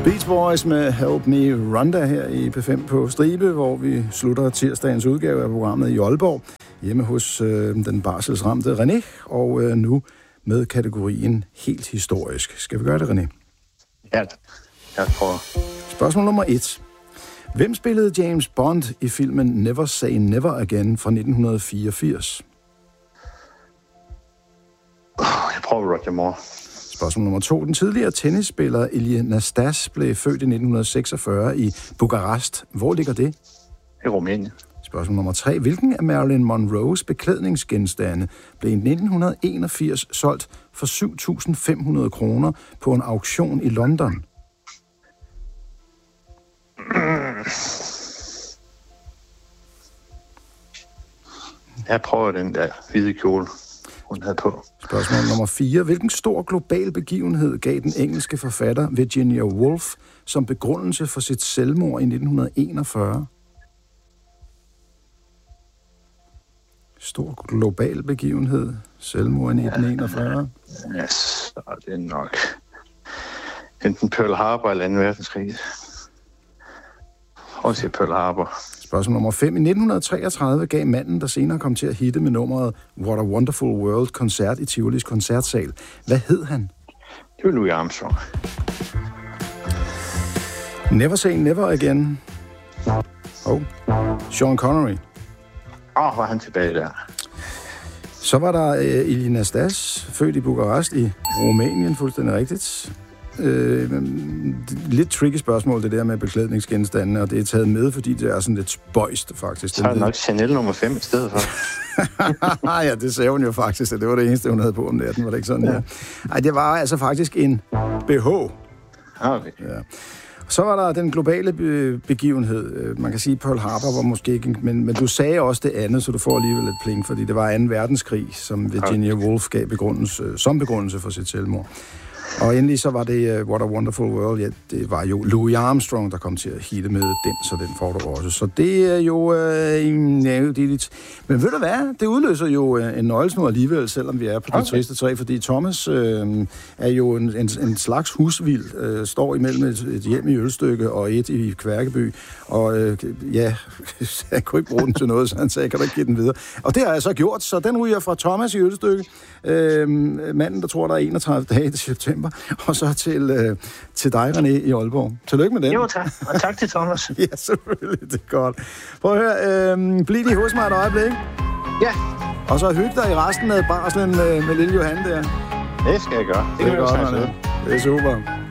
Beach Boys med Help Me Rhonda her i P5 på Stribe, hvor vi slutter tirsdagens udgave af programmet i Aalborg, hjemme hos den barselsramte René, og nu med kategorien helt historisk. Skal vi gøre det, René? Ja, jeg prøver. Spørgsmål nummer 1. Hvem spillede James Bond i filmen Never Say Never Again fra 1984? Jeg prøver Roger Moore. Spørgsmål nummer 2. Den tidligere tennisspiller Ilie Nastas blev født i 1946 i Bukarest. Hvor ligger det? I Rumænien. Spørgsmål nummer 3. Hvilken af Marilyn Monroes beklædningsgenstande blev i 1981 solgt for 7.500 kroner på en auktion i London? Jeg prøver den der hvide kjole, hun havde på. Spørgsmål nummer 4. Hvilken stor global begivenhed gav den engelske forfatter Virginia Woolf som begrundelse for sit selvmord i 1941? Stor global begivenhed. Selvmord i 1941. Ja, så er det nok enten Pearl Harbor eller 2. verdenskrig. Og siger Pearl Harbor. Spørgsmål nummer 5. I 1933 gav manden, der senere kom til at hitte med nummeret What a Wonderful World koncert i Tivolis koncertsal. Hvad hed han? Det var Louis Armstrong. Never Say Never Again. Sean Connery. Var han tilbage der. Så var der Ilie Nastas, født i Bukarest i Rumænien, fuldstændig rigtigt. Lidt tricky spørgsmål, det der med beklædningsgenstande, og det er taget med, fordi det er sådan lidt spøjst, faktisk. Så er det nok Chanel nummer 5 i stedet for. Ja, det sagde hun jo faktisk, at det var det eneste, hun havde på om natten, var det ikke sådan? Ja. Ej, det var altså faktisk en BH. Okay. Ja. Så var der den globale begivenhed. Man kan sige, at Pearl Harbor var måske ikke... Men du sagde også det andet, så du får alligevel et pling, fordi det var 2. verdenskrig, som Virginia Woolf gav som begrundelse for sit selvmord. Og endelig så var det What a Wonderful World. Ja, det var jo Louis Armstrong, der kom til at hitte med den, så den får du også. Så det er jo lidt. Men ved du hvad? Det udløser jo en nøglesnor alligevel, selvom vi er på det triste træ, fordi Thomas er jo en slags husvild, står imellem et hjem i Ølstykke og et i Kværkeby, og jeg kunne ikke bruge den til noget, så han sagde, kan du ikke give den videre? Og det har jeg så gjort, så den ryger fra Thomas i Ølstykke, manden, der tror, der er 31 dage til september, og så til dig, René, i Aalborg. Tillykke med den. Jo, tak. Og tak til Thomas. Ja, selvfølgelig. Det er godt. Prøv at høre. Bliv lige hos mig et øjeblik. Ja. Og så hygge dig i resten af barslen med lille Johan der. Det skal jeg gøre. Det er godt, det er super.